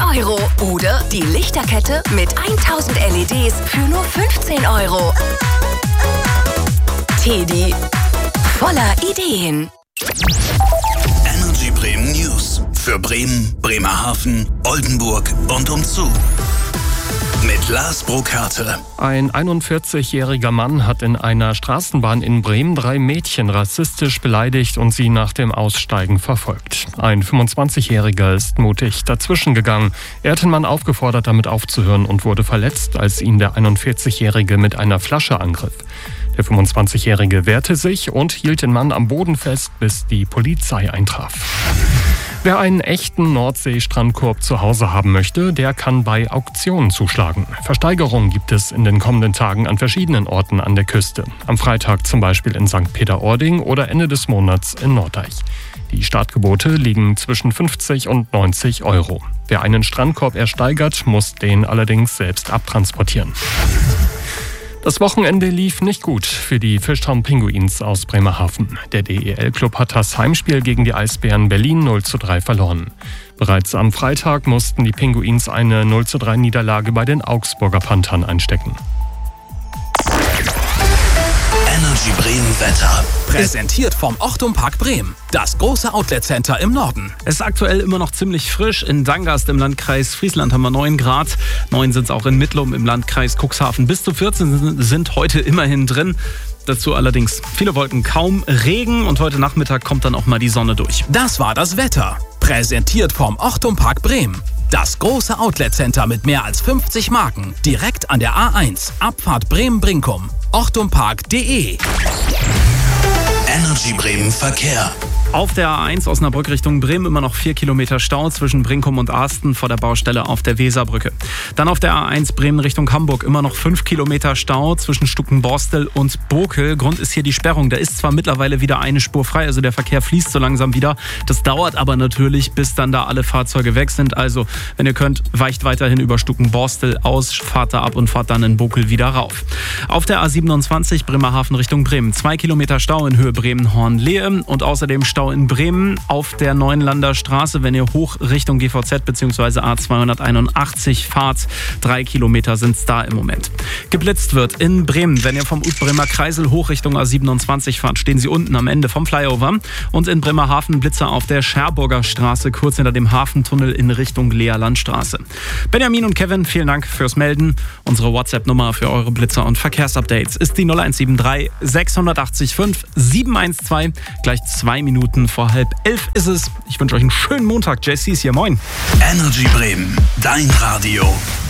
€ oder die Lichterkette mit 1000 LEDs für nur 15 €. Teddy, voller Ideen. Energy Bremen News für Bremen, Bremerhaven, Oldenburg und umzu. Mit Lars Burkhardt. Ein 41-jähriger Mann hat in einer Straßenbahn in Bremen 3 Mädchen rassistisch beleidigt und sie nach dem Aussteigen verfolgt. Ein 25-jähriger ist mutig dazwischen gegangen. Er hat den Mann aufgefordert, damit aufzuhören und wurde verletzt, als ihn der 41-jährige mit einer Flasche angriff. Der 25-jährige wehrte sich und hielt den Mann am Boden fest, bis die Polizei eintraf. Wer einen echten Nordsee-Strandkorb zu Hause haben möchte, der kann bei Auktionen zuschlagen. Versteigerungen gibt es in den kommenden Tagen an verschiedenen Orten an der Küste. Am Freitag zum Beispiel in St. Peter-Ording oder Ende des Monats in Norddeich. Die Startgebote liegen zwischen 50 und 90 €. Wer einen Strandkorb ersteigert, muss den allerdings selbst abtransportieren. Das Wochenende lief nicht gut für die Fischtown Pinguins aus Bremerhaven. Der DEL-Club hat das Heimspiel gegen die Eisbären Berlin 0:3 verloren. Bereits am Freitag mussten die Pinguins eine 0:3 Niederlage bei den Augsburger Panthern einstecken. Energy Bremen Wetter. Präsentiert vom Ochtum Park Bremen. Das große Outlet-Center im Norden. Es ist aktuell immer noch ziemlich frisch. In Dangast im Landkreis Friesland haben wir 9 Grad. 9 sind es auch in Mittlum im Landkreis Cuxhaven. Bis zu 14 sind heute immerhin drin. Dazu allerdings viele Wolken, kaum Regen und heute Nachmittag kommt dann auch mal die Sonne durch. Das war das Wetter. Präsentiert vom Ochtum Park Bremen. Das große Outlet-Center mit mehr als 50 Marken. Direkt an der A1. Abfahrt Bremen-Brinkum. ochtumpark.de. Energy Bremen Verkehr. Auf der A1 Osnabrück Richtung Bremen immer noch 4 Kilometer Stau zwischen Brinkum und Arsten vor der Baustelle auf der Weserbrücke. Dann auf der A1 Bremen Richtung Hamburg immer noch 5 Kilometer Stau zwischen Stuckenborstel und Bokel. Grund ist hier die Sperrung. Da ist zwar mittlerweile wieder eine Spur frei, also der Verkehr fließt so langsam wieder. Das dauert aber natürlich, bis dann da alle Fahrzeuge weg sind. Also, wenn ihr könnt, weicht weiterhin über Stuckenborstel aus, fahrt da ab und fahrt dann in Bokel wieder rauf. Auf der A27 Bremerhaven Richtung Bremen 2 Kilometer Stau in Höhe Bremen-Hornlehe und außerdem Stau in Bremen auf der Neuenlander Straße, wenn ihr hoch Richtung GVZ bzw. A281 fahrt. 3 Kilometer sind es da im Moment. Geblitzt wird in Bremen, wenn ihr vom Bremer Kreisel hoch Richtung A27 fahrt, stehen sie unten am Ende vom Flyover. Und in Bremerhaven Blitzer auf der Scherburger Straße, kurz hinter dem Hafentunnel in Richtung Leerlandstraße. Benjamin und Kevin, vielen Dank fürs Melden. Unsere WhatsApp-Nummer für eure Blitzer und Verkehrsupdates ist die 0173 680 5 712. Gleich 2 Minuten vor 10:30 ist es. Ich wünsche euch einen schönen Montag. JC ist hier, moin. Energy Bremen, dein Radio.